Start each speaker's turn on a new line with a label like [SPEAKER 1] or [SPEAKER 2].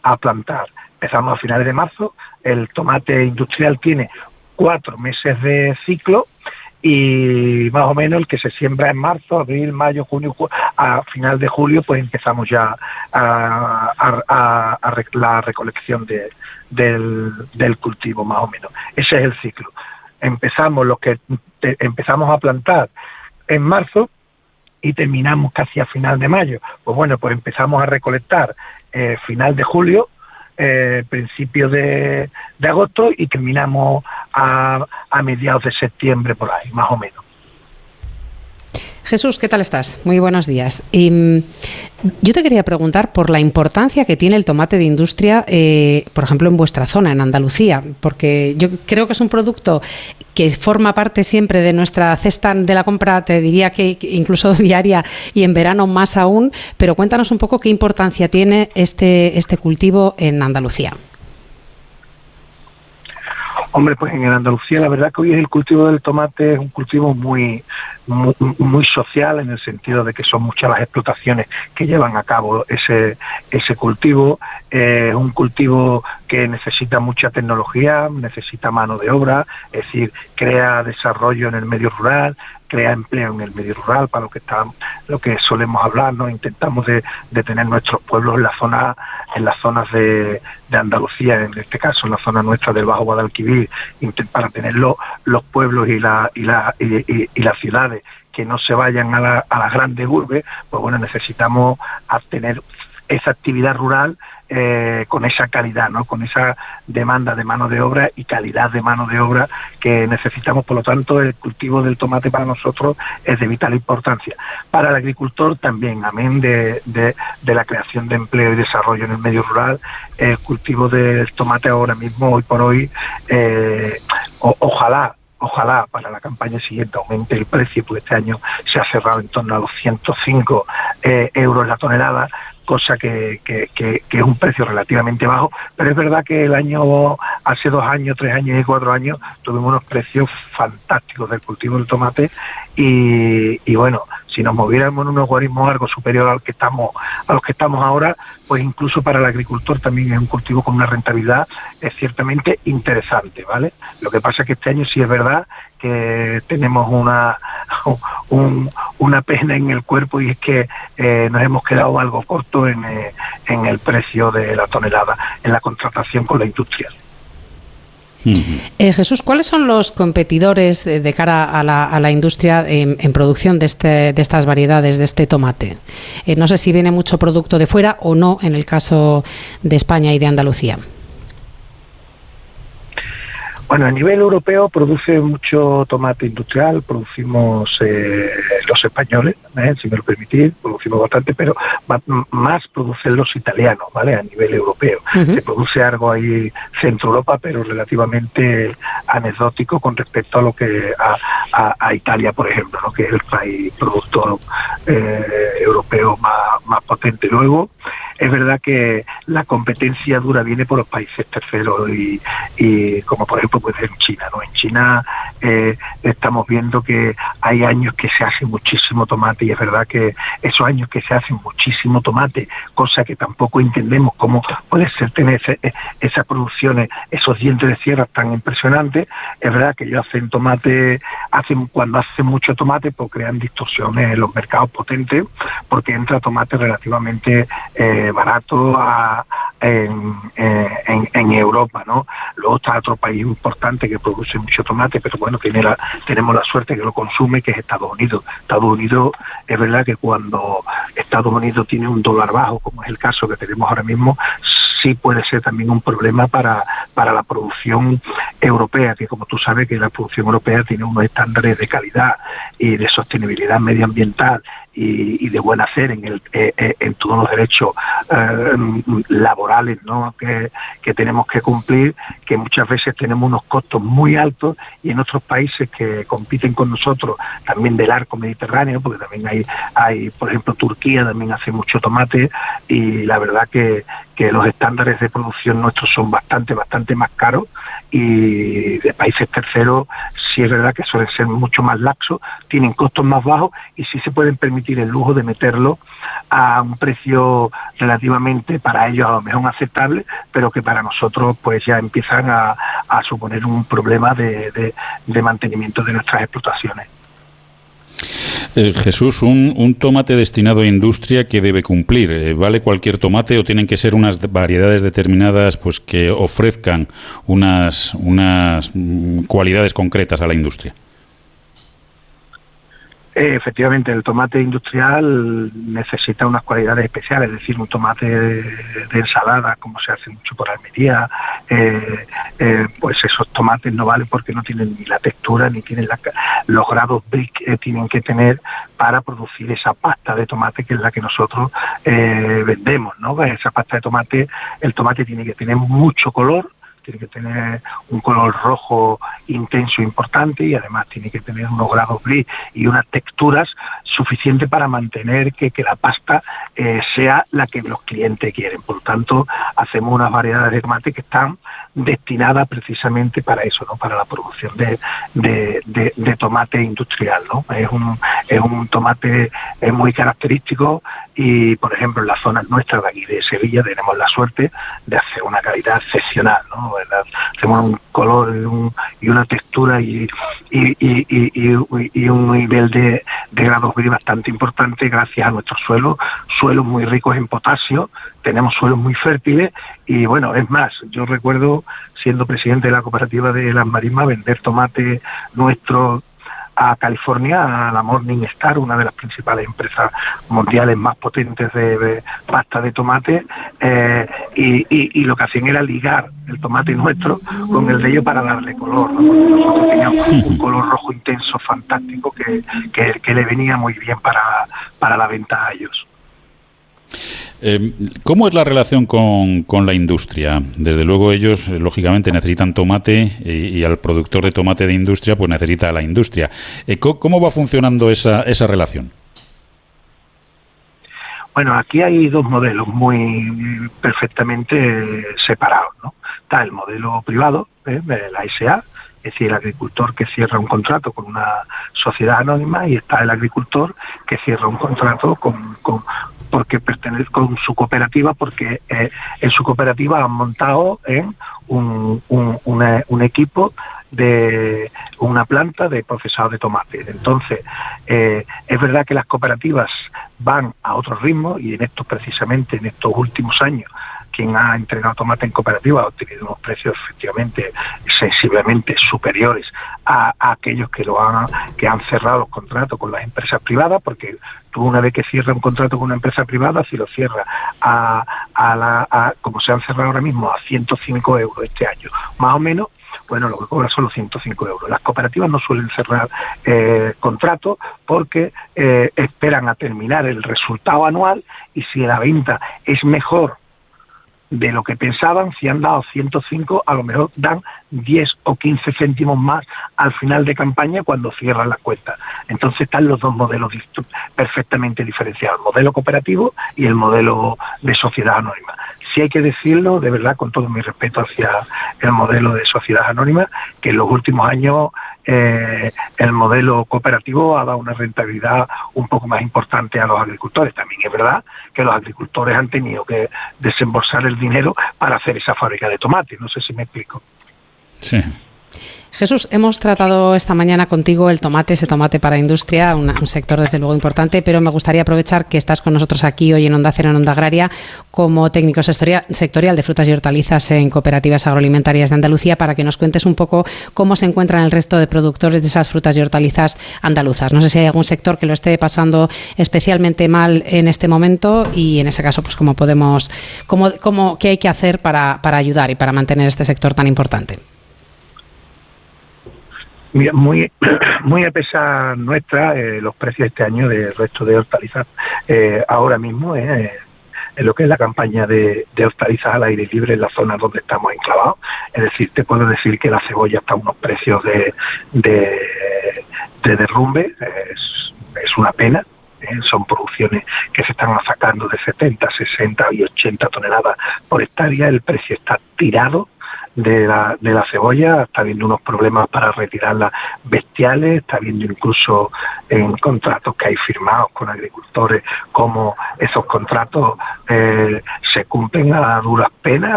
[SPEAKER 1] a plantar. Empezamos a finales de marzo. El tomate industrial tiene 4 meses de ciclo, y más o menos el que se siembra en marzo, abril, mayo, junio, a final de julio, pues empezamos ya la recolección del cultivo, más o menos. Ese es el ciclo. Empezamos a plantar en marzo y terminamos casi a final de mayo. Pues bueno, pues empezamos a recolectar final de julio, principio de agosto, y terminamos a mediados de septiembre, por ahí, más o menos.
[SPEAKER 2] Jesús, ¿qué tal estás? Muy buenos días. Yo te quería preguntar por la importancia que tiene el tomate de industria, por ejemplo, en vuestra zona, en Andalucía, porque yo creo que es un producto que forma parte siempre de nuestra cesta de la compra, te diría que incluso diaria, y en verano más aún, pero cuéntanos un poco qué importancia tiene este cultivo en Andalucía.
[SPEAKER 1] Hombre, pues en Andalucía la verdad que hoy el cultivo del tomate es un cultivo muy social, en el sentido de que son muchas las explotaciones que llevan a cabo ese cultivo. Es un cultivo que necesita mucha tecnología, necesita mano de obra, es decir, crea desarrollo en el medio rural, crea empleo en el medio rural, para lo que solemos hablar, ¿no? Intentamos de tener nuestros pueblos en las zonas de Andalucía, en este caso en la zona nuestra del Bajo Guadalquivir, para tener los pueblos y las ciudades que no se vayan a las grandes urbes. Pues bueno, necesitamos tener esa actividad rural con esa calidad, ¿no? Con esa demanda de mano de obra y calidad de mano de obra que necesitamos. Por lo tanto, el cultivo del tomate para nosotros es de vital importancia. Para el agricultor también, amén de la creación de empleo y desarrollo en el medio rural, el cultivo del tomate ahora mismo, hoy por hoy, ojalá para la campaña siguiente aumente el precio, porque este año se ha cerrado en torno a los 105 euros la tonelada, cosa que es un precio relativamente bajo, pero es verdad que hace 2 años, 3 años y 4 años tuvimos unos precios fantásticos del cultivo del tomate, y bueno, si nos moviéramos en unos guarismos algo superior a los que estamos ahora, pues incluso para el agricultor también es un cultivo con una rentabilidad ciertamente interesante, ¿vale? Lo que pasa es que este año sí es verdad que tenemos una pena en el cuerpo, y es que nos hemos quedado algo corto en el precio de la tonelada, en la contratación con la industria.
[SPEAKER 2] Jesús, ¿cuáles son los competidores de cara a la industria en producción de estas variedades, de este tomate? No sé si viene mucho producto de fuera o no, en el caso de España y de Andalucía.
[SPEAKER 1] Bueno, a nivel europeo produce mucho tomate industrial, producimos los españoles, si me lo permitís, producimos bastante, pero más producen los italianos, ¿vale? A nivel europeo. Se produce algo ahí Centro Europa, pero relativamente anecdótico con respecto a lo que a Italia, por ejemplo, ¿no? Que es el país productor europeo más potente. Luego, es verdad que la competencia dura viene por los países terceros, y como por ejemplo pues en China, ¿no? En China estamos viendo que hay años que se hace muchísimo tomate, y es verdad que esos años que se hace muchísimo tomate, cosa que tampoco entendemos cómo puede ser tener esas producciones, esos dientes de sierra tan impresionantes. Es verdad que ellos hacen tomate, cuando hacen mucho tomate, pues crean distorsiones en los mercados potentes, porque entra tomate relativamente barato en Europa, ¿no? Luego está otro país importante que produce mucho tomate, pero bueno, tenemos la suerte que lo consume, que es Estados Unidos. Estados Unidos, es verdad que cuando Estados Unidos tiene un dólar bajo, como es el caso que tenemos ahora mismo, sí puede ser también un problema para la producción europea, que como tú sabes que la producción europea tiene unos estándares de calidad y de sostenibilidad medioambiental y de buen hacer en todos los derechos laborales, ¿no? que tenemos que cumplir, que muchas veces tenemos unos costos muy altos, y en otros países que compiten con nosotros, también del arco mediterráneo, porque también hay por ejemplo, Turquía también hace mucho tomate, y la verdad que los estándares de producción nuestros son bastante más caros, y de países terceros sí es verdad que suelen ser mucho más laxos, tienen costos más bajos y sí se pueden permitir el lujo de meterlo a un precio relativamente para ellos a lo mejor aceptable, pero que para nosotros pues ya empiezan a suponer un problema de mantenimiento de nuestras explotaciones.
[SPEAKER 3] Jesús, un tomate destinado a industria, ¿qué debe cumplir? ¿Vale cualquier tomate o tienen que ser unas variedades determinadas pues que ofrezcan unas cualidades concretas a la industria?
[SPEAKER 1] Efectivamente, el tomate industrial necesita unas cualidades especiales, es decir, un tomate de ensalada, como se hace mucho por Almería, pues esos tomates no valen porque no tienen ni la textura ni tienen los grados BRIC que tienen que tener para producir esa pasta de tomate que es la que nosotros vendemos, ¿no? Esa pasta de tomate, el tomate tiene que tener mucho color, tiene que tener un color rojo intenso importante y además tiene que tener unos grados gris y unas texturas suficientes para mantener que la pasta sea la que los clientes quieren. Por lo tanto, hacemos unas variedades de tomate que están destinadas precisamente para eso, ¿no? Para la producción de tomate industrial, ¿no? Es un tomate muy característico y, por ejemplo, en las zonas nuestras de aquí de Sevilla tenemos la suerte de hacer una calidad excepcional, ¿no? Hacemos un color y una textura y un nivel de grados gris bastante importante gracias a nuestros suelos muy ricos en potasio. Tenemos suelos muy fértiles y, bueno, es más, yo recuerdo, siendo presidente de la cooperativa de Las Marismas, vender tomate nuestro a California, a la Morningstar, una de las principales empresas mundiales más potentes de pasta de tomate, y lo que hacían era ligar el tomate nuestro con el de ellos para darle color, ¿no? Porque nosotros teníamos un color rojo intenso fantástico que le venía muy bien para la venta a ellos.
[SPEAKER 3] ¿Cómo es la relación con la industria? Desde luego ellos, lógicamente, necesitan tomate y al productor de tomate de industria pues necesita a la industria. ¿Cómo va funcionando esa relación?
[SPEAKER 1] Bueno, aquí hay dos modelos muy perfectamente separados, ¿no? Está el modelo privado, de la SA, es decir, el agricultor que cierra un contrato con una sociedad anónima, y está el agricultor que cierra un contrato porque pertenece con su cooperativa, porque en su cooperativa han montado un equipo de una planta de procesado de tomate. Entonces, es verdad que las cooperativas van a otro ritmo y precisamente en estos últimos años quien ha entregado tomate en cooperativa ha obtenido unos precios efectivamente sensiblemente superiores a aquellos que han cerrado los contratos con las empresas privadas, porque tú una vez que cierras un contrato con una empresa privada, si lo cierras como se han cerrado ahora mismo, a 105 euros este año, más o menos, bueno, lo que cobra son los 105 euros. Las cooperativas no suelen cerrar contratos porque esperan a terminar el resultado anual, y si la venta es mejor de lo que pensaban, si han dado 105, a lo mejor dan 10 o 15 céntimos más al final de campaña cuando cierran las cuentas. Entonces están los dos modelos perfectamente diferenciados, el modelo cooperativo y el modelo de sociedad anónima. Sí hay que decirlo, de verdad, con todo mi respeto hacia el modelo de sociedad anónima, que en los últimos años el modelo cooperativo ha dado una rentabilidad un poco más importante a los agricultores. También es verdad que los agricultores han tenido que desembolsar el dinero para hacer esa fábrica de tomate. No sé si me explico.
[SPEAKER 3] Sí.
[SPEAKER 2] Jesús, hemos tratado esta mañana contigo el tomate, ese tomate para industria, un sector desde luego importante, pero me gustaría aprovechar que estás con nosotros aquí hoy en Onda Cero, en Onda Agraria, como técnico sectorial de frutas y hortalizas en cooperativas agroalimentarias de Andalucía, para que nos cuentes un poco cómo se encuentran el resto de productores de esas frutas y hortalizas andaluzas. No sé si hay algún sector que lo esté pasando especialmente mal en este momento y en ese caso, pues qué hay que hacer para ayudar y para mantener este sector tan importante.
[SPEAKER 1] Mira, muy a pesar nuestra, los precios este año del resto de hortalizas, ahora mismo, en lo que es la campaña de hortalizas al aire libre en la zona donde estamos enclavados, es decir, te puedo decir que la cebolla está a unos precios de derrumbe, es una pena. Son producciones que se están sacando de 70, 60 y 80 toneladas por hectárea, el precio está tirado la cebolla, está habiendo unos problemas para retirarla bestiales, está habiendo incluso en contratos que hay firmados con agricultores, como esos contratos se cumplen a duras penas,